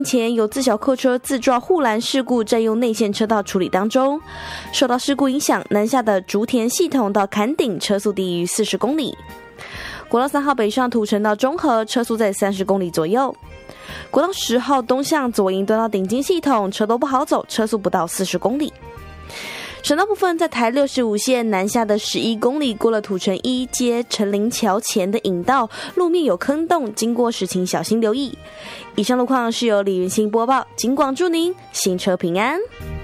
前有自小客车自撞护栏事故，占用内线车道处理当中。受到事故影响，南下的竹田系统到坎顶车速低于40公里。国道3号北上土城到中和，车速在30公里左右。国道10号东向左营端到顶金系统，车都不好走，车速不到40公里。省道部分，在台65线南下的11公里，过了土城一街陈林桥前的引道，路面有坑洞，经过时请小心留意。以上路况是由李云欣播报，警广祝您行车平安。